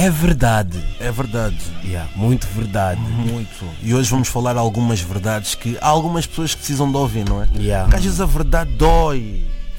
É verdade. É verdade. Muito verdade. Muito. E hoje vamos falar algumas verdades que há algumas pessoas que precisam de ouvir, não é? Yeah. Porque às vezes a verdade dói.